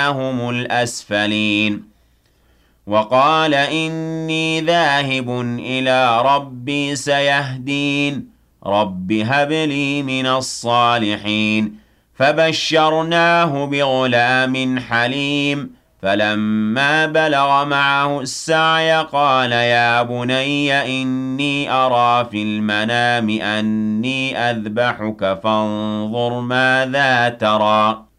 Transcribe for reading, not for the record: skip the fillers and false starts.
هم الأسفلين وقال إني ذاهب إلى ربي سيهدين رب هب لي من الصالحين فبشرناه بغلام حليم فلما بلغ معه السعي قال يا بني إني أرى في المنام أني أذبحك فانظر ماذا ترى